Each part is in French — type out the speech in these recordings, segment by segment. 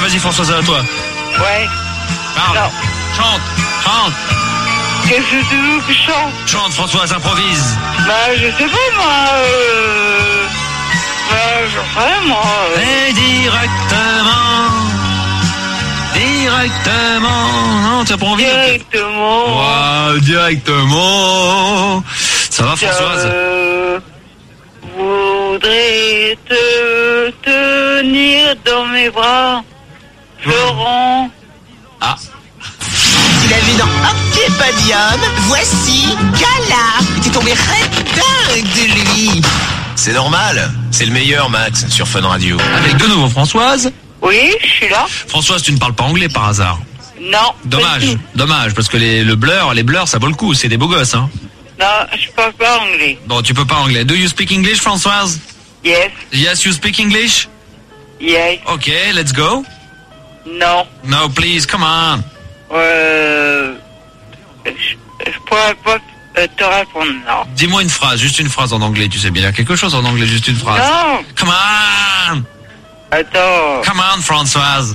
Vas-y Françoise, à toi. Ouais. Parle. Non. Chante. Qu'est-ce que tu veux que je chante? Chante Françoise, improvise. Bah, je sais pas, moi. J'en sais rien, moi. Et directement. Non, tu as pas envie Directement. Ouais, directement. Ça va Françoise? Voudrais te tenir dans mes bras, Florent. Ah. Il avait dans Ok Podium, voici Gala. T'es tombé dingue de lui. C'est normal, c'est le meilleur Max sur Fun Radio. Avec de nouveau Françoise. Oui, je suis là. Françoise, tu ne parles pas anglais par hasard? Non. Dommage, parce que les blurs, ça vaut le coup, c'est des beaux gosses, hein. Non, je parle pas anglais. Bon, tu peux pas anglais. Do you speak English, Françoise? Yes. Yes, you speak English? Yes. Okay, let's go. Non. No, please, come on. Je pourrais pas te répondre, non. Dis-moi une phrase, juste une phrase en anglais, tu sais bien. Quelque chose en anglais, juste une phrase. Non. Come on. Attends. Come on, Françoise.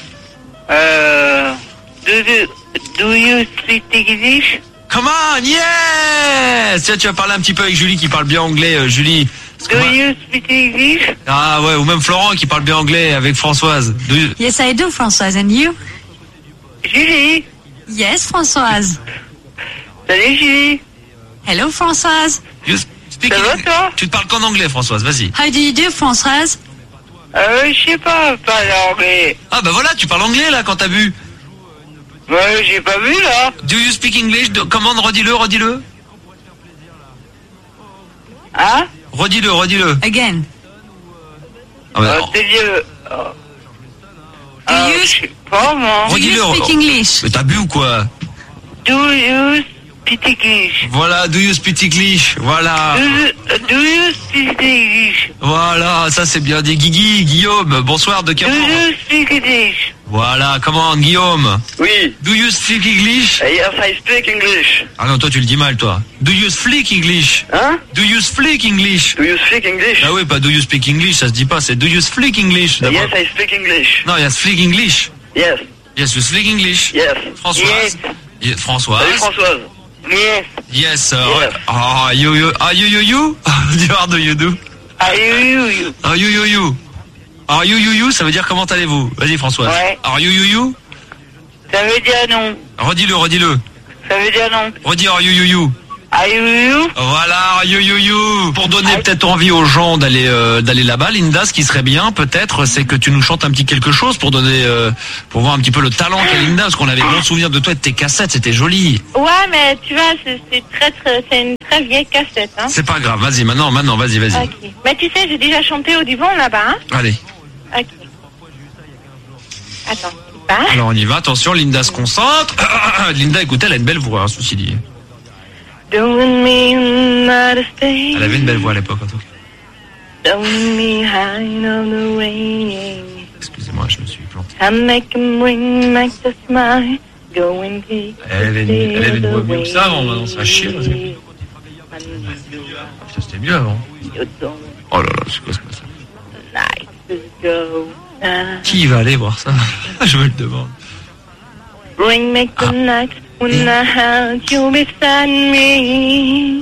Do you speak English? Come on, yes. Tiens, tu vas parler un petit peu avec Julie qui parle bien anglais, Julie. Do you speak English? Ah ouais, ou même Florent qui parle bien anglais avec Françoise. Yes, I do, Françoise. And you? Julie. Yes, Françoise. Salut, Julie. Hello, Françoise. You speak Ça va, toi? Tu te parles qu'en anglais, Françoise, vas-y. How do you do, Françoise? Je sais pas l'anglais. Ah bah voilà, tu parles anglais là quand t'as bu. Ouais, j'ai pas vu là. Do you speak English? Comment? Redis-le. Hein? Redis-le. Again. Ah bah, T'es vieux. you- Je sais pas, moi. Do redis-le. you speak English? Mais t'as bu ou quoi? Do you speak English? Voilà, do you speak English? Voilà. Do you speak English? Voilà, ça c'est bien dit. Guillaume, bonsoir de Do Capour. you speak English? Voilà, comment Guillaume? Oui. Do you speak English? Yes, I speak English. Ah non, toi tu le dis mal toi. Do you speak English? Hein? Do you speak English? Do you speak English? Ah oui, pas do you speak English, ça se dit pas, c'est do you speak English d'abord. Yes, I speak English. Non, il y a speak English. Yes. Yes, you speak English. Yes. Françoise. Françoise. Salut Françoise. Yes. Yes. Yes. Ah, you. How do you do? Are you? Ah, you. Are you, ça veut dire comment allez-vous? Vas-y Françoise. Ouais. Are you? Ça veut dire non. Redis-le. Ça veut dire non. Redis are you. Are you? Voilà, are you. Pour donner peut-être envie aux gens d'aller là-bas, Linda, ce qui serait bien peut-être, c'est que tu nous chantes un petit quelque chose pour donner, pour voir un petit peu le talent qu'a Linda, parce qu'on avait bon souvenir de toi et de tes cassettes, c'était joli. Ouais, mais tu vois, c'est une très vieille cassette, hein. C'est pas grave, vas-y, maintenant, vas-y. Ok. Mais tu sais, j'ai déjà chanté au divan là-bas, hein. Allez. Ok. Attends, pas. Alors on y va, attention, Linda se concentre. Linda, écoutez, elle a une belle voix, hein, ceci dit. Don't me not to stay. Elle avait une belle voix à l'époque, en tout cas. Don't me hide on the way. Excusez-moi, je me suis planté. I make 'em ring, make the smile. Go and take Elle avait une voix mieux que ça avant, maintenant ça va chier. Parce que... Putain, c'était mieux avant. Oh là là, c'est quoi ce matin? Qui va aller voir ça? Je me le demande. Bring me the night when I had you beside me.